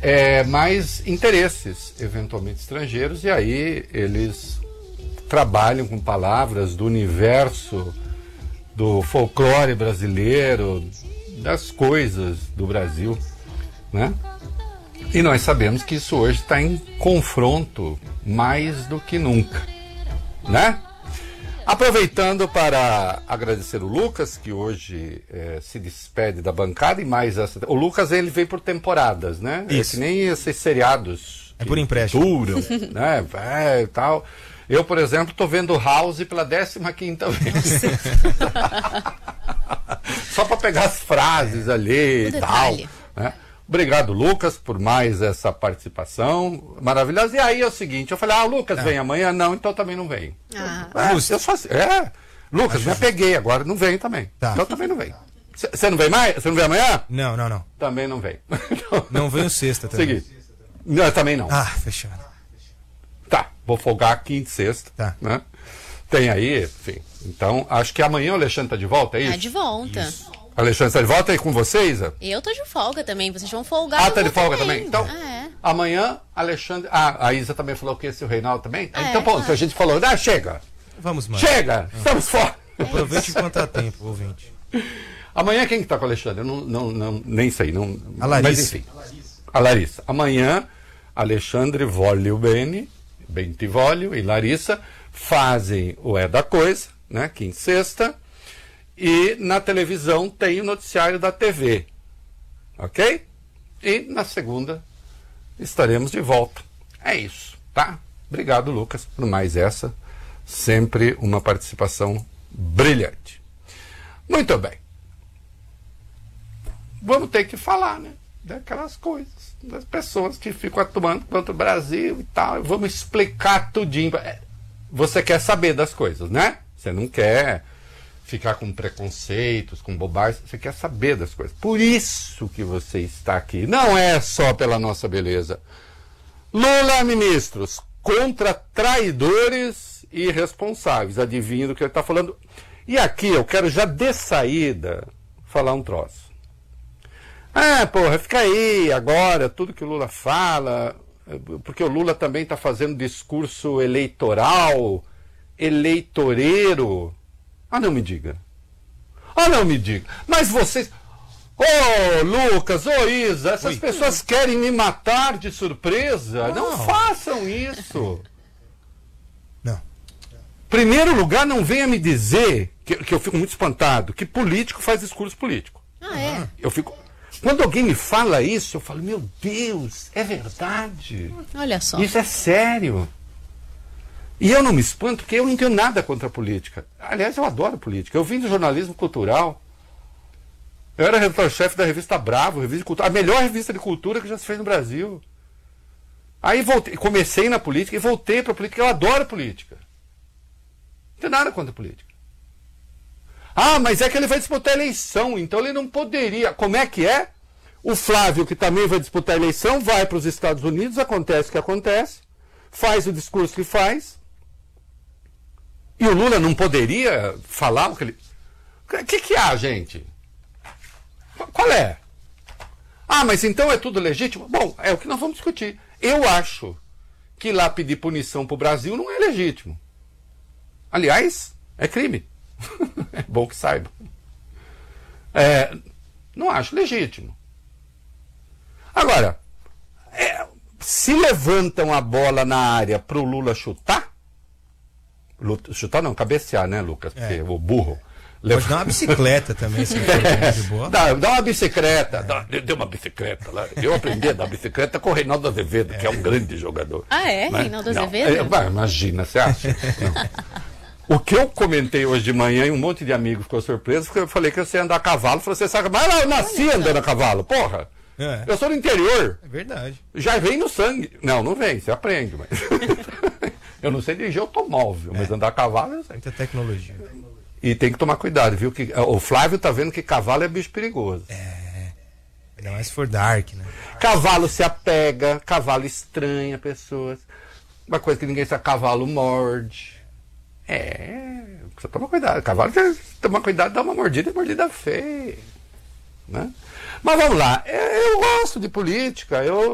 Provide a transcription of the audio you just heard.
mais interesses, eventualmente estrangeiros, e aí eles trabalham com palavras do universo, do folclore brasileiro, das coisas do Brasil, né? E nós sabemos que isso hoje está em confronto mais do que nunca, né? Aproveitando para agradecer o Lucas, que hoje se despede da bancada, e mais essa... O Lucas, ele veio por temporadas, né? Isso. É que nem esses seriados. É por empréstimo. Duram, né? E tal. Eu, por exemplo, estou vendo House pela 15ª vez. Só para pegar as frases ali e tal, né? Obrigado, Lucas, por mais essa participação maravilhosa. E aí é o seguinte, eu falei, Lucas vem amanhã? Não, então também não vem. Eu só assim, Lucas, me apeguei agora, não vem também. Tá. Então também não vem. Você não vem mais? Você não vem amanhã? Não. Também não vem. Não veio sexta também. Seguinte. Não, também não. Fechado. Tá, vou folgar quinta e sexta. Tá. Né? Tem aí, enfim. Então, acho que amanhã o Alexandre tá de volta, é isso? Tá de volta. Isso. Alexandre, está de volta aí com vocês? Eu tô de folga também, vocês vão folgar. Tá de folga também? Então, É. amanhã, Alexandre... a Isa também falou que esse o Reinaldo também? É, então, pronto, a gente falou, chega! Vamos, mano. Chega! Estamos fora! Aproveite enquanto há tempo, ouvinte. Amanhã quem que tá com o Alexandre? Eu não, nem sei. Não, A Larissa. Mas enfim, a Larissa. Amanhã, Alexandre, Vólio, Bentivolio e Larissa fazem o É da Coisa, né? Quinta e sexta. E na televisão tem o noticiário da TV. Ok? E na segunda estaremos de volta. É isso, tá? Obrigado, Lucas, por mais essa. Sempre uma participação brilhante. Muito bem. Vamos ter que falar, né? Daquelas coisas, das pessoas que ficam atuando contra o Brasil e tal. Vamos explicar tudinho. Você quer saber das coisas, né? Você não quer ficar com preconceitos, com bobagens, você quer saber das coisas. Por isso que você está aqui. Não é só pela nossa beleza. Lula, ministros, contra traidores e irresponsáveis. Adivinha do que ele está falando. E aqui eu quero já de saída falar um troço. Fica aí agora, tudo que o Lula fala, porque o Lula também está fazendo discurso eleitoral, eleitoreiro. Não me diga. Não me diga. Mas vocês... Lucas, Isa, essas pessoas querem me matar de surpresa. Não façam isso. Não. Primeiro lugar, não venha me dizer, que eu fico muito espantado, que político faz discurso político. É? Eu fico... Quando alguém me fala isso, eu falo, meu Deus, é verdade. Olha só. Isso é sério. E eu não me espanto, porque eu não tenho nada contra a política. Aliás, eu adoro política. Eu vim do jornalismo cultural. Eu era redator-chefe da revista Bravo, revista de cultura, a melhor revista de cultura que já se fez no Brasil. Aí comecei na política e voltei para a política. Eu adoro política. Não tenho nada contra a política. Mas é que ele vai disputar a eleição, então ele não poderia. Como é que é? O Flávio, que também vai disputar a eleição, vai para os Estados Unidos, acontece o que acontece, faz o discurso que faz. E o Lula não poderia falar o que ele... O que há, gente? Qual é? Mas então é tudo legítimo? Bom, é o que nós vamos discutir. Eu acho que lá pedir punição para o Brasil não é legítimo. Aliás, é crime. É bom que saiba. Não acho legítimo. Agora, se levantam a bola na área para o Lula chutar, chutar não, cabecear, né, Lucas? Porque o burro... Pode dar uma bicicleta também, se for de boa. Dá uma bicicleta. Deu uma bicicleta lá. Eu aprendi a dar bicicleta com o Reinaldo Azevedo, que é um grande jogador. Né? Reinaldo Azevedo? Imagina, você acha? Não. O que eu comentei hoje de manhã e um monte de amigos ficou surpreso, porque eu falei que eu sei andar a cavalo. Você sabe, mas eu nasci andando a cavalo, porra. Eu sou do interior. É verdade. Já vem no sangue. Não vem, você aprende. Mas... eu não sei dirigir automóvel, mas andar a cavalo eu sei. Muita tecnologia. E tem que tomar cuidado, viu? Que o Flávio tá vendo que cavalo é bicho perigoso. Ainda mais se for dark, né? Cavalo se apega, cavalo estranha pessoas. Uma coisa que ninguém sabe, cavalo morde. Precisa tomar cuidado. Cavalo tem que tomar cuidado, dá uma mordida feia. Né? Mas vamos lá, eu gosto de política,